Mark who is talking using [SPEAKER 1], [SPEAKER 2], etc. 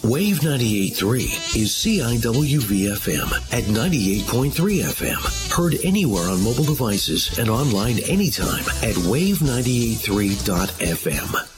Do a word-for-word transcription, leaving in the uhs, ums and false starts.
[SPEAKER 1] Wave ninety-eight point three is C I W V F M at ninety-eight point three F M. Heard anywhere on mobile devices and online anytime at wave ninety-eight point three dot f m.